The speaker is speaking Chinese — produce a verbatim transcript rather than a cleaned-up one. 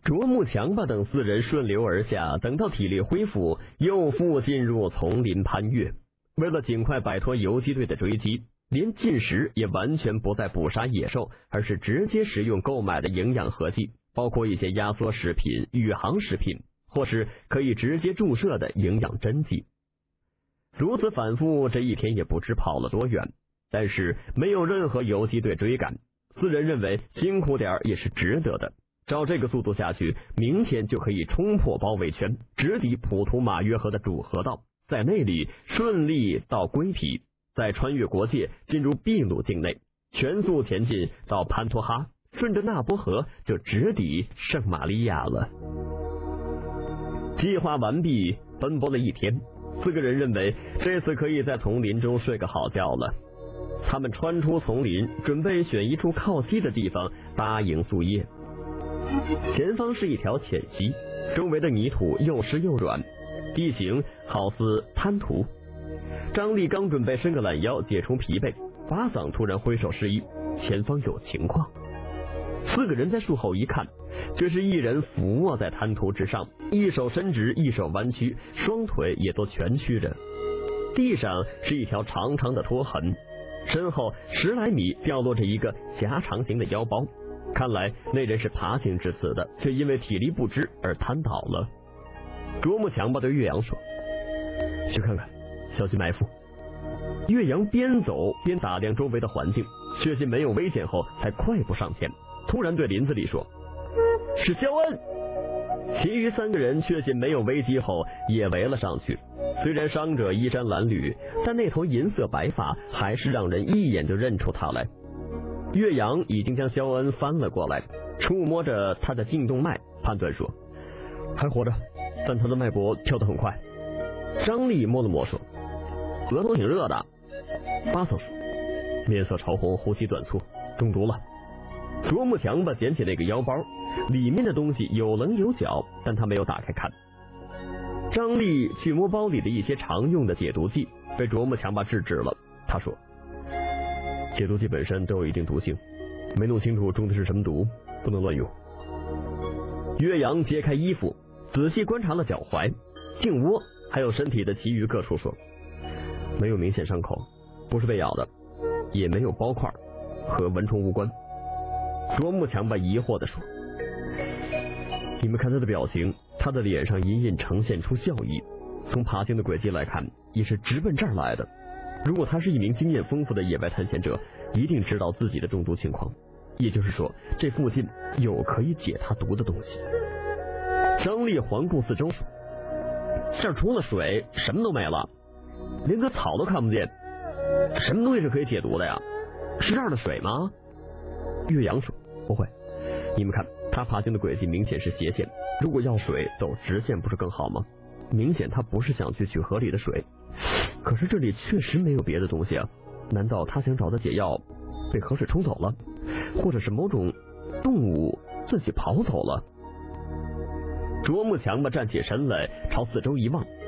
卓木强吧等四人顺流而下，等到体力恢复，又复进入丛林攀越。为了尽快摆脱游击队的追击，连进食也完全不再捕杀野兽，而是直接食用购买的营养合剂，包括一些压缩食品、宇航食品，或是可以直接注射的营养针剂。如此反复，这一天也不知跑了多远，但是没有任何游击队追赶。四人认为辛苦点也是值得的，照这个速度下去，明天就可以冲破包围圈，直抵普图马约河的主河道，在那里顺利到龟皮，再穿越国界进入秘鲁境内，全速前进到潘托哈，顺着纳波河就直抵圣玛利亚了。计划完毕，奔波了一天，四个人认为这次可以在丛林中睡个好觉了。他们穿出丛林，准备选一处靠西的地方搭营宿夜。前方是一条浅溪，周围的泥土又湿又软，地形好似滩涂。张力刚准备伸个懒腰解除疲惫，巴桑突然挥手示意前方有情况。四个人在树后一看，这是一人俯卧在滩涂之上，一手伸直，一手弯曲，双腿也都蜷曲着。地上是一条长长的拖痕，身后十来米掉落着一个狭长形的腰包，看来那人是爬行至此的，却因为体力不支而瘫倒了。卓木强吧对岳阳说：“去看看，小心埋伏。”岳阳边走边打量周围的环境，确信没有危险后，才快步上前，突然对林子里说：“是肖恩！”其余三个人确信没有危机后，也围了上去。虽然伤者衣衫褴褛，但那头银色白发还是让人一眼就认出他来。岳阳已经将肖恩翻了过来，触摸着他的颈动脉，判断说还活着，但他的脉搏跳得很快。张力摸了摸说：“额头挺热的。”巴桑说：“面色潮红，呼吸短促，中毒了。”卓木强吧捡起那个腰包，里面的东西有棱有角，但他没有打开看。张力去摸包里的一些常用的解毒剂，被卓木强吧制止了。他说：“解毒剂本身都有一定毒性，没弄清楚中的是什么毒，不能乱用。”岳阳揭开衣服，仔细观察了脚踝、颈窝还有身体的其余各处，说：“没有明显伤口，不是被咬的，也没有包块，和蚊虫无关。”卓木强吧疑惑地说：“你们看他的表情，他的脸上隐隐呈现出笑意，从爬行的轨迹来看，也是直奔这儿来的。如果他是一名经验丰富的野外探险者，一定知道自己的中毒情况，也就是说，这附近有可以解他毒的东西。”张力环顾四周说：“这儿除了水什么都没了，连个草都看不见，什么东西是可以解毒的呀？是这儿的水吗？”岳阳说：“不会，你们看他爬行的轨迹明显是斜线，如果要水走直线不是更好吗？明显他不是想去取河里的水，可是这里确实没有别的东西啊，难道他想找的解药被河水冲走了，或者是某种动物自己跑走了？”卓木强吧站起身来，朝四周一望，